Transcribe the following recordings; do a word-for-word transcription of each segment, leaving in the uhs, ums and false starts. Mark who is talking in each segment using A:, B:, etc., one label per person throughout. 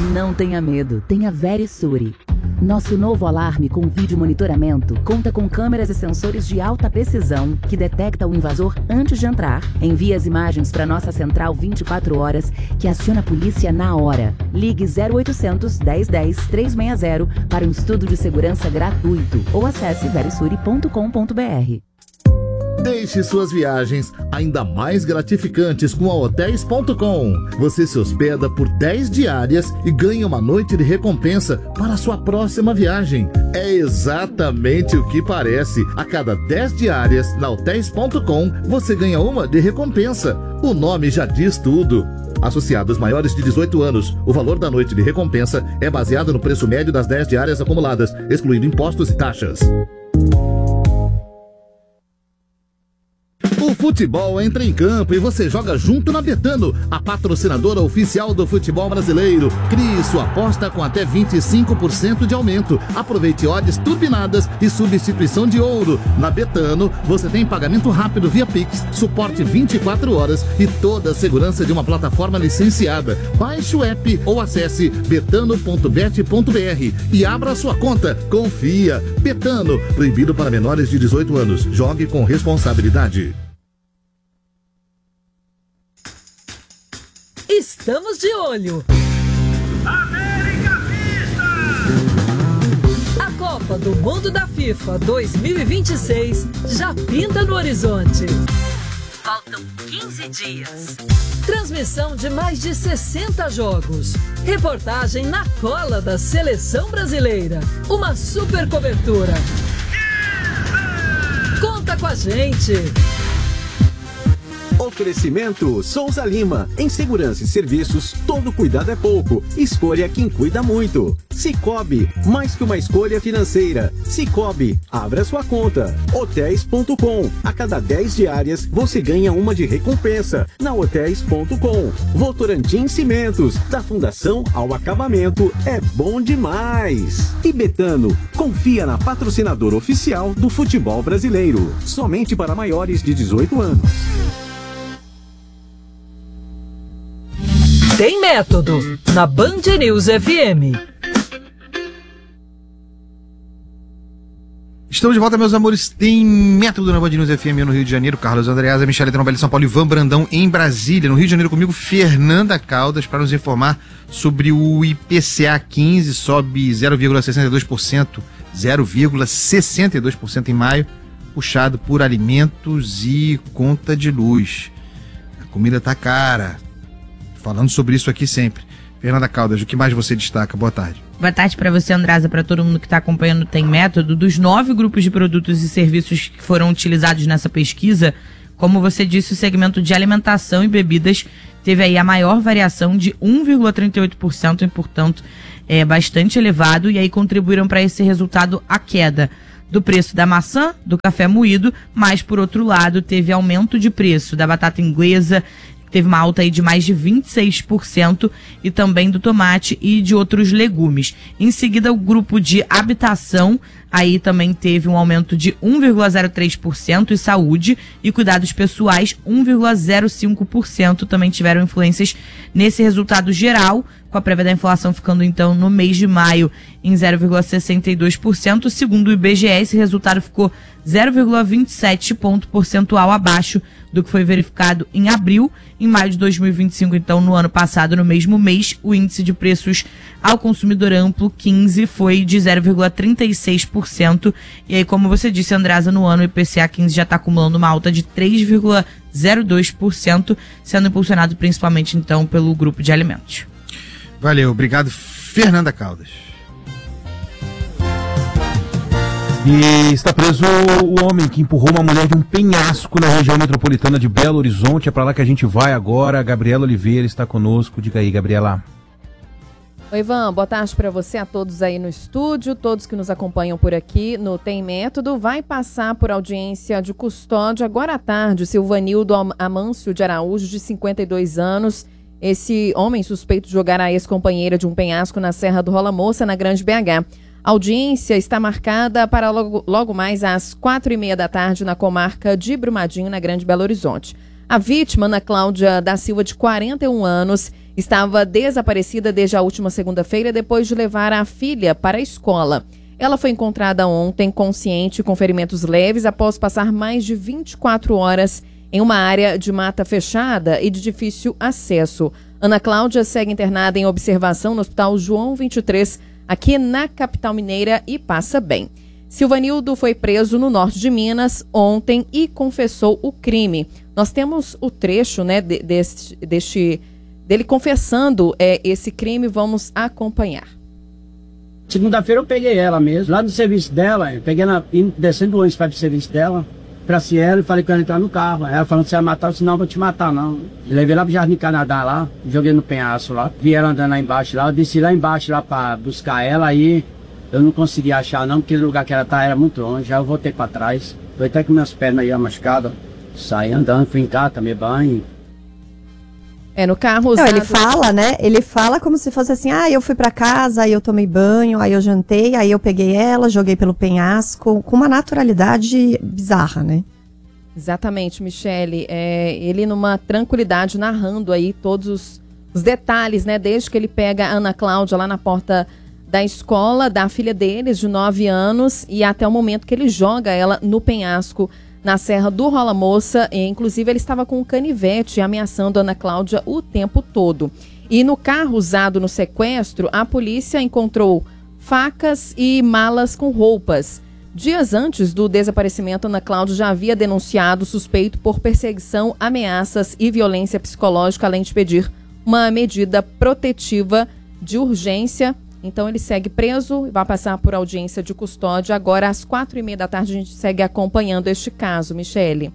A: Não tenha medo, tenha Verisure. Nosso novo alarme com vídeo monitoramento conta com câmeras e sensores de alta precisão que detecta o invasor antes de entrar, envia as imagens para nossa central vinte e quatro horas, que aciona a polícia na hora. Ligue zero oitocentos, dez dez, trezentos e sessenta para um estudo de segurança gratuito ou acesse verisure ponto com ponto b r.
B: Deixe suas viagens ainda mais gratificantes com a hotéis ponto com. Você se hospeda por dez diárias e ganha uma noite de recompensa para a sua próxima viagem. É exatamente o que parece. A cada dez diárias na hotéis ponto com, você ganha uma de recompensa. O nome já diz tudo. Associados maiores de dezoito anos, o valor da noite de recompensa é baseado no preço médio das dez diárias acumuladas, excluindo impostos e taxas. O futebol entra em campo e você joga junto na Betano, a patrocinadora oficial do futebol brasileiro. Crie sua aposta com até vinte e cinco por cento de aumento. Aproveite odds turbinadas e substituição de ouro. Na Betano, você tem pagamento rápido via Pix, suporte vinte e quatro horas e toda a segurança de uma plataforma licenciada. Baixe o app ou acesse betano ponto bet ponto b r e abra sua conta. Confia. Betano, proibido para menores de dezoito anos. Jogue com responsabilidade.
C: Estamos de olho.
D: América Vista!
C: A Copa do Mundo da FIFA dois mil e vinte e seis já pinta no horizonte. Faltam quinze dias. Transmissão de mais de sessenta jogos. Reportagem na cola da seleção brasileira. Uma super cobertura. Conta com a gente.
E: Oferecimento Souza Lima. Em segurança e serviços, todo cuidado é pouco. Escolha quem cuida muito. Cicobi, mais que uma escolha financeira. Cicobi, abra sua conta. hotéis ponto com. A cada dez diárias, você ganha uma de recompensa. Na hotéis ponto com. Votorantim Cimentos, da fundação ao acabamento, é bom demais. E Betano, confia na patrocinadora oficial do futebol brasileiro. Somente para maiores de dezoito anos.
C: Tem método na Band News F M.
F: Estamos de volta, meus amores. Tem método na Band News F M no Rio de Janeiro. Carlos Andreasa, Michele Trombelli, São Paulo e Ivan Brandão em Brasília. No Rio de Janeiro comigo, Fernanda Caldas, para nos informar sobre o I P C A quinze. Sobe zero vírgula sessenta e dois por cento, zero vírgula sessenta e dois por cento em maio, puxado por alimentos e conta de luz. A comida tá cara. Falando sobre isso aqui sempre. Fernanda Caldas, o que mais você destaca? Boa tarde.
G: Boa tarde para você, Andrasa, para todo mundo que está acompanhando o Tem Método. Dos nove grupos de produtos e serviços que foram utilizados nessa pesquisa, como você disse, o segmento de alimentação e bebidas teve aí a maior variação de um vírgula trinta e oito por cento, e, portanto, é bastante elevado, e aí contribuíram para esse resultado a queda do preço da maçã, do café moído, mas, por outro lado, teve aumento de preço da batata inglesa, teve uma alta aí de mais de vinte e seis por cento, e também do tomate e de outros legumes. Em seguida, o grupo de habitação, aí também teve um aumento de um vírgula zero três por cento, e saúde e cuidados pessoais, um vírgula zero cinco por cento, também tiveram influências nesse resultado geral, com a prévia da inflação ficando então no mês de maio em zero vírgula sessenta e dois por cento. Segundo o I B G E, esse resultado ficou zero vírgula vinte e sete ponto percentual abaixo do que foi verificado em abril. Em maio de dois mil e vinte e cinco, então, no ano passado, no mesmo mês, o índice de preços ao consumidor amplo quinze foi de zero vírgula trinta e seis por cento. E aí, como você disse, Andrasa, no ano o I P C A quinze já está acumulando uma alta de três vírgula zero dois por cento, sendo impulsionado principalmente, então, pelo grupo de alimentos.
F: Valeu, obrigado, Fernanda Caldas.
H: E está preso o homem que empurrou uma mulher de um penhasco na região metropolitana de Belo Horizonte. É para lá que a gente vai agora. A Gabriela Oliveira está conosco. Diga aí, Gabriela.
I: Oi, Ivan. Boa tarde para você, a todos aí no estúdio, todos que nos acompanham por aqui no Tem Método. Vai passar por audiência de custódia agora à tarde, Silvanildo Amâncio de Araújo, de cinquenta e dois anos. Esse homem suspeito de jogar a ex-companheira de um penhasco na Serra do Rola Moça, na Grande B H. A audiência está marcada para logo, logo mais às quatro e meia da tarde na comarca de Brumadinho, na Grande Belo Horizonte. A vítima, Ana Cláudia da Silva, de quarenta e um anos, estava desaparecida desde a última segunda-feira depois de levar a filha para a escola. Ela foi encontrada ontem consciente com ferimentos leves após passar mais de vinte e quatro horas em uma área de mata fechada e de difícil acesso. Ana Cláudia segue internada em observação no Hospital João vinte e três, aqui na capital mineira, e passa bem. Silvanildo foi preso no norte de Minas ontem e confessou o crime. Nós temos o trecho, né, de, deste, deste, dele confessando é, esse crime, vamos acompanhar.
J: Segunda-feira eu peguei ela mesmo, lá no serviço dela, eu peguei ela descendo o ônibus para o serviço dela, pra Cielo, e falei que ela entrar no carro. Ela falando que você vai matar, eu disse, não, eu vou te matar não. Eu levei lá pro Jardim Canadá lá, joguei no penhasco lá, vi ela andando lá embaixo lá, eu desci lá embaixo lá pra buscar ela, aí eu não consegui achar não, porque o lugar que ela tá era muito longe, já eu voltei pra trás, foi até com minhas pernas aí machucadas, saí andando, fui em casa, tomei banho.
I: É, no carro usado...
K: Não, ele fala, né? Ele fala como se fosse assim, ah, eu fui pra casa, aí eu tomei banho, aí eu jantei, aí eu peguei ela, joguei pelo penhasco, com uma naturalidade bizarra, né?
I: Exatamente, Michele. É, ele numa tranquilidade, narrando aí todos os, os detalhes, né? Desde que ele pega a Ana Cláudia lá na porta da escola, da filha deles, de nove anos, e até o momento que ele joga ela no penhasco, na Serra do Rola Moça, e, inclusive ele estava com um canivete ameaçando a Ana Cláudia o tempo todo. E no carro usado no sequestro, a polícia encontrou facas e malas com roupas. Dias antes do desaparecimento, Ana Cláudia já havia denunciado suspeito por perseguição, ameaças e violência psicológica, além de pedir uma medida protetiva de urgência. Então ele segue preso e vai passar por audiência de custódia. Agora, às quatro e meia da tarde, a gente segue acompanhando este caso. Michele.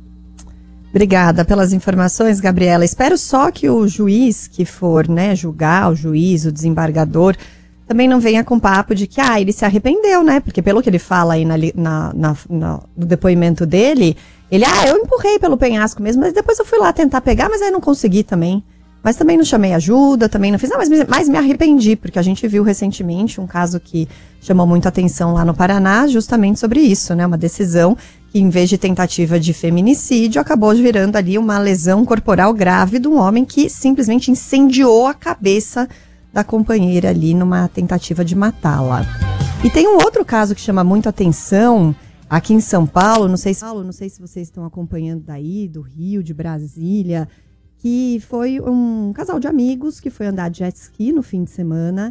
K: Obrigada pelas informações, Gabriela. Espero só que o juiz que for, né, julgar, o juiz, o desembargador, também não venha com papo de que, ah, ele se arrependeu, né? Porque pelo que ele fala aí na, na, na, na, no depoimento dele, ele, ah, eu empurrei pelo penhasco mesmo, mas depois eu fui lá tentar pegar, mas aí não consegui também. Mas também não chamei ajuda, também não fiz, não, mas, mas me arrependi, porque a gente viu recentemente um caso que chamou muito atenção lá no Paraná, justamente sobre isso, né? Uma decisão que, em vez de tentativa de feminicídio, acabou virando ali uma lesão corporal grave de um homem que simplesmente incendiou a cabeça da companheira ali numa tentativa de matá-la. E tem um outro caso que chama muito atenção aqui em São Paulo, não sei se, não sei se vocês estão acompanhando daí, do Rio, de Brasília, que foi um casal de amigos que foi andar de jet ski no fim de semana,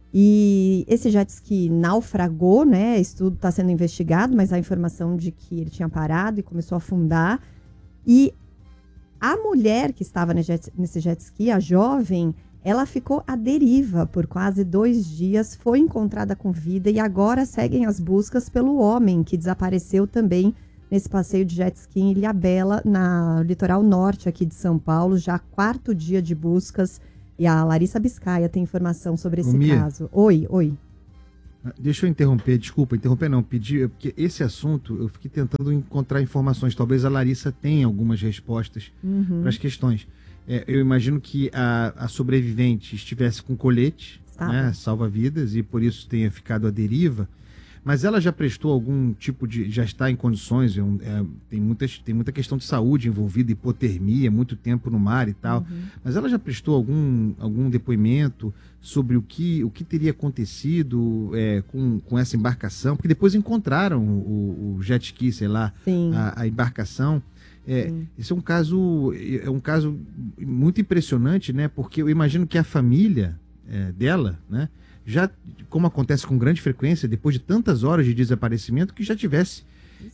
K: e esse jet ski naufragou, né? Isso tudo está sendo investigado, mas a informação de que ele tinha parado e começou a afundar. E a mulher que estava nesse jet ski, a jovem, ela ficou à deriva por quase dois dias, foi encontrada com vida e agora seguem as buscas pelo homem que desapareceu também nesse passeio de jet ski em Ilhabela, na litoral norte aqui de São Paulo, já quarto dia de buscas. E a Larissa Biscaia tem informação sobre esse
F: Ô,
K: caso. Oi, oi.
F: Deixa eu interromper, desculpa, interromper não, pedir, porque esse assunto eu fiquei tentando encontrar informações, talvez a Larissa tenha algumas respostas
K: Uhum.
F: para as questões. É, eu imagino que a, a sobrevivente estivesse com colete, né, salva-vidas, e por isso tenha ficado à deriva. Mas ela já prestou algum tipo de... Já está em condições, é um, é, tem, muitas, tem muita questão de saúde envolvida, hipotermia, muito tempo no mar e tal. Uhum. Mas ela já prestou algum, algum depoimento sobre o que, o que teria acontecido é, com, com essa embarcação? Porque depois encontraram o, o jet ski, sei lá, a, a embarcação. É, esse é um caso é um caso muito impressionante, né? Porque eu imagino que a família é, dela, né? Já, como acontece com grande frequência, depois de tantas horas de desaparecimento, que já tivesse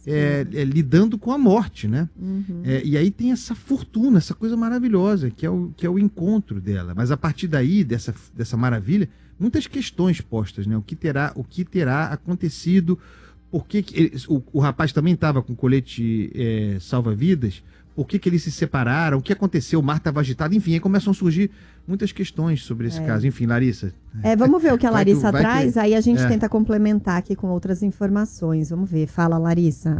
F: é, é, lidando com a morte, né? Uhum. É, e aí tem essa fortuna, essa coisa maravilhosa, que é o, que é o encontro dela. Mas a partir daí, dessa, dessa maravilha, muitas questões postas, né? O que terá, o que terá acontecido? Por que, que ele, o, o rapaz também estava com colete é, salva-vidas? Por que, que eles se separaram? O que aconteceu? O mar estava agitado? Enfim, aí começam a surgir muitas questões sobre esse é. caso. Enfim, Larissa.
K: É, vamos ver o que a Larissa
F: vai
K: traz,
F: que...
K: aí a gente
F: é.
K: tenta complementar aqui com outras informações. Vamos ver. Fala, Larissa.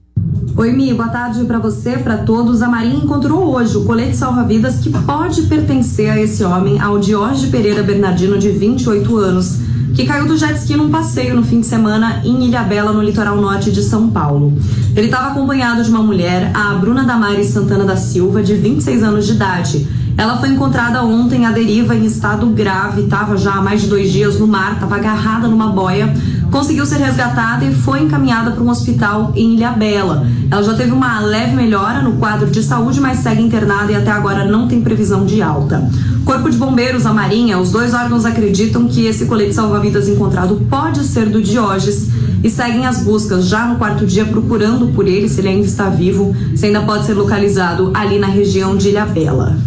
L: Oi, Mi, boa tarde para você, para todos. A Marinha encontrou hoje o colete salva-vidas que pode pertencer a esse homem, ao Diorge Pereira Bernardino, de vinte e oito anos, que caiu do jet ski num passeio no fim de semana em Ilhabela, no litoral norte de São Paulo. Ele estava acompanhado de uma mulher, a Bruna Damares Santana da Silva, de vinte e seis anos de idade. Ela foi encontrada ontem à deriva em estado grave, estava já há mais de dois dias no mar, estava agarrada numa boia, conseguiu ser resgatada e foi encaminhada para um hospital em Ilhabela. Ela já teve uma leve melhora no quadro de saúde, mas segue internada e até agora não tem previsão de alta. Corpo de Bombeiros, a Marinha, os dois órgãos acreditam que esse colete salva-vidas encontrado pode ser do Diógenes e seguem as buscas já no quarto dia procurando por ele, se ele ainda está vivo, se ainda pode ser localizado ali na região de Ilhabela.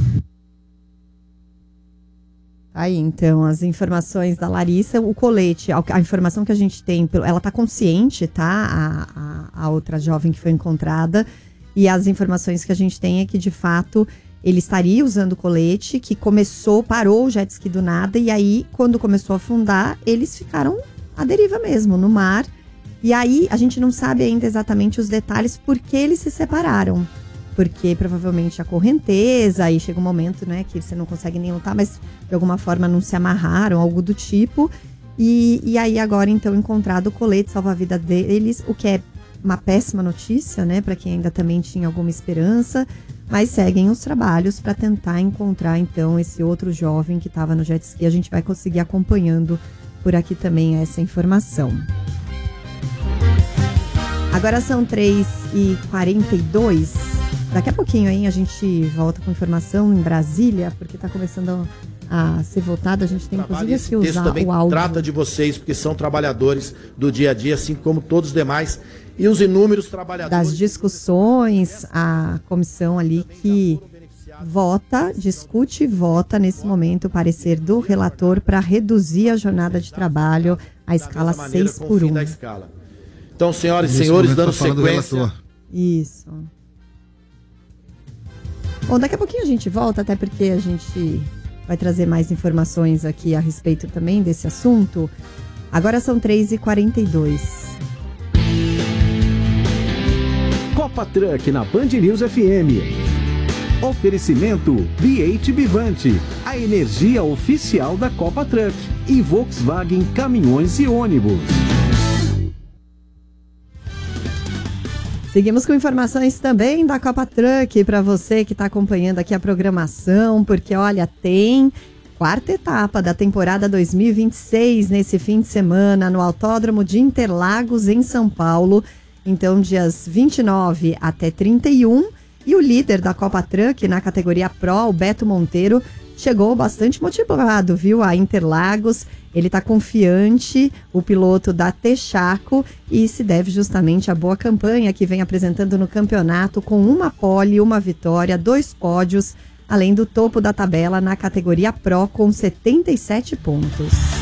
K: Aí, então, as informações da Larissa, o colete, a, a informação que a gente tem, ela tá consciente, tá? A, a, a outra jovem que foi encontrada, e as informações que a gente tem é que, de fato, ele estaria usando o colete, que começou, parou o jet ski do nada, e aí, quando começou a afundar, eles ficaram à deriva mesmo, no mar. E aí, a gente não sabe ainda exatamente os detalhes por que eles se separaram. Porque provavelmente a correnteza, aí chega um momento, né, que você não consegue nem lutar, mas de alguma forma não se amarraram, algo do tipo. E, e aí agora, então, encontrado o colete salva-vida deles, o que é uma péssima notícia, né, para quem ainda também tinha alguma esperança. Mas seguem os trabalhos para tentar encontrar, então, esse outro jovem que estava no jet ski. A gente vai conseguir acompanhando por aqui também essa informação. Agora são três e quarenta e dois. Daqui a pouquinho aí a gente volta com informação em Brasília, porque está começando a ser votado. A gente tem inclusive
M: esse
K: que usar
M: também
K: o áudio.
M: Trata de vocês, porque são trabalhadores do dia a dia, assim como todos os demais. E os inúmeros trabalhadores...
K: Das discussões, a comissão ali que vota, discute e vota nesse momento o parecer do relator para reduzir a jornada de trabalho à escala seis por um.
M: Então, senhoras e senhores, dando sequência...
K: Isso. Bom, daqui a pouquinho a gente volta, até porque a gente vai trazer mais informações aqui a respeito também desse assunto. Agora são três e quarenta e dois.
E: Copa Truck na Band News F M. Oferecimento B oito Bivante, a energia oficial da Copa Truck, e Volkswagen Caminhões e Ônibus.
K: Seguimos com informações também da Copa Truck para você que está acompanhando aqui a programação, porque olha, tem quarta etapa da temporada dois mil e vinte e seis nesse fim de semana no Autódromo de Interlagos, em São Paulo. Então, dias vinte e nove até trinta e um. E o líder da Copa Truck na categoria Pro, o Beto Monteiro, chegou bastante motivado, viu, a Interlagos. Ele está confiante, o piloto da Texaco, e se deve justamente à boa campanha que vem apresentando no campeonato, com uma pole, uma vitória, dois pódios, além do topo da tabela na categoria Pro com setenta e sete pontos.